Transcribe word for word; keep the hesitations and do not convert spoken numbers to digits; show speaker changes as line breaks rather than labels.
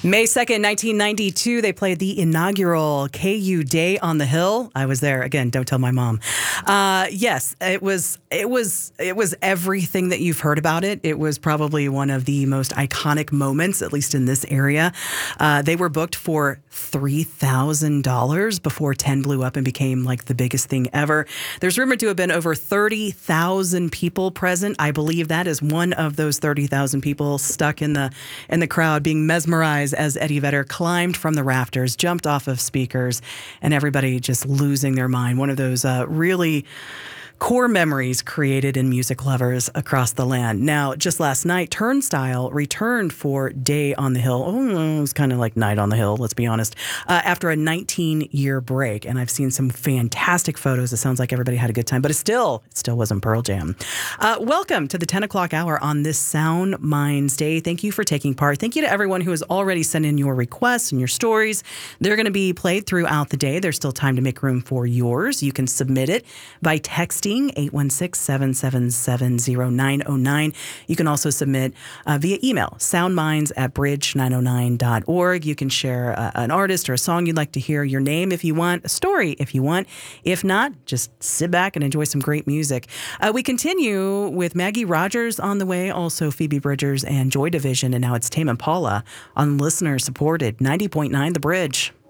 May second, nineteen ninety-two, they played the inaugural K U Day on the Hill. I was there. Again, don't tell my mom. Uh, yes, it was it was it was everything that you've heard about it. It was probably one of the most iconic moments, at least in this area. Uh, they were booked for three thousand dollars before ten blew up and became like the biggest thing ever. There's rumored to have been over thirty thousand people present. I believe that is one of those thirty thousand people stuck in the in the crowd being mesmerized as Eddie Vedder climbed from the rafters, jumped off of speakers, and everybody just losing their mind. One of those uh, really core memories created in music lovers across the land. Now, just last night, Turnstile returned for Day on the Hill. Oh, it was kind of like Night on the Hill, let's be honest, uh, after a nineteen-year break. And I've seen some fantastic photos. It sounds like everybody had a good time, but it still, it still wasn't Pearl Jam. Uh, welcome to the ten o'clock hour on this Sound Minds Day. Thank you for taking part. Thank you to everyone who has already sent in your requests and your stories. They're going to be played throughout the day. There's still time to make room for yours. You can submit it by texting eight one six, seven seven seven, zero nine zero nine. You can also submit uh, via email, soundminds at bridge nine oh nine dot org. You can share uh, an artist or a song you'd like to hear, your name if you want, a story if you want. If not, just sit back and enjoy some great music. Uh, we continue with Maggie Rogers on the way, also Phoebe Bridgers and Joy Division, and now it's Tame Impala on listener-supported ninety point nine The Bridge.